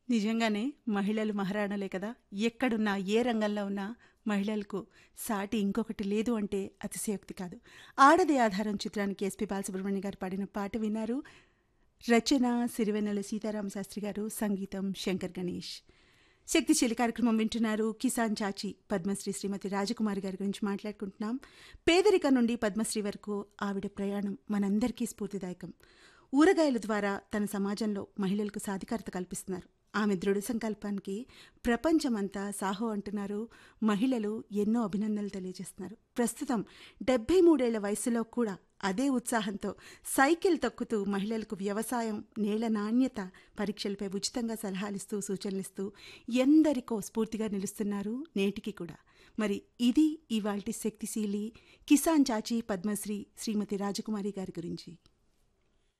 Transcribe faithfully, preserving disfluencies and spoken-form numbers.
నిజంగానే మహిళలు మహారాణులే కదా! ఎక్కడున్నా, ఏ రంగంలో ఉన్నా మహిళలకు సాటి ఇంకొకటి లేదు అంటే అతిశయోక్తి కాదు. 'ఆడదే ఆధారం' చిత్రానికి ఎస్పి బాలసుబ్రహ్మణ్యం గారు పాడిన పాట విన్నారు. రచన సిరివెన్నెల సీతారామ శాస్త్రి గారు, సంగీతం శంకర్ గణేష్. శక్తిశీలి కార్యక్రమం వింటున్నారు. కిసాన్ చాచి పద్మశ్రీ శ్రీమతి రాజకుమారి గారి గురించి మాట్లాడుకుంటున్నాం. పేదరికం నుండి పద్మశ్రీ వరకు ఆవిడ ప్రయాణం మనందరికీ స్ఫూర్తిదాయకం. ఊరగాయల ద్వారా తన సమాజంలో మహిళలకు సాధికారత కల్పిస్తున్నారు. ఆమె దృఢ సంకల్పానికి ప్రపంచమంతా సాహో అంటున్నారు. మహిళలు ఎన్నో అభినందనలు తెలియజేస్తున్నారు. ప్రస్తుతం డెబ్బై మూడేళ్ల వయసులో కూడా అదే ఉత్సాహంతో సైకిల్ తొక్కుతూ మహిళలకు వ్యవసాయం, నేల నాణ్యత పరీక్షలపై ఉచితంగా సలహాలిస్తూ సూచనలిస్తూ ఎందరికో స్ఫూర్తిగా నిలుస్తున్నారు నేటికి కూడా. మరి ఇది ఇవాల్టి శక్తిశీలి కిసాన్ చాచి పద్మశ్రీ శ్రీమతి రాజకుమారి గారి గురించి.